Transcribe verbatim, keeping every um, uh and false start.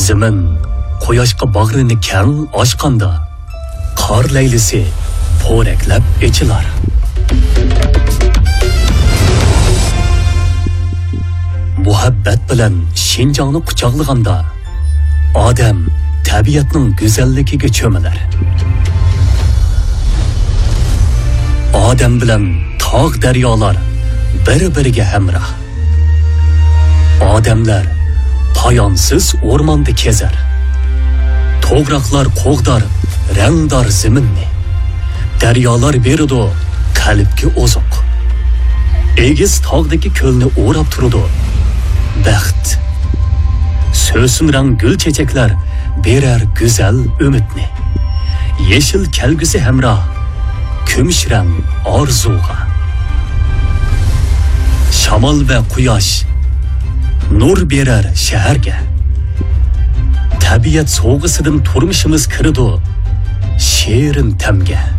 Zimin quyoshga bag'rini keng ochganda, qor laylisi po'raklab echilar. Muhabbat bilan Shinjongni quchoqlaganda, odam tabiatning go'zalligiga cho'milar. Odam bilan tog' daryolar bir-biriga hamroh. Odamlar poyonsiz o'rmonda kezar. To'g'roqlar qo'g'dar rangdor ziminni. Daryolar beridi qalbga oziq. Egiz tog'dagi ko'lni o'rab turadi baxt. So'simrang gul chechaklar berar go'zal umidni. Yeshil kelgusi hamroh kumush-rang orzuga. Shamol va quyosh nur berar shaharga. Tabiat so'g'isidan turmushimiz kirdi shirin tamga.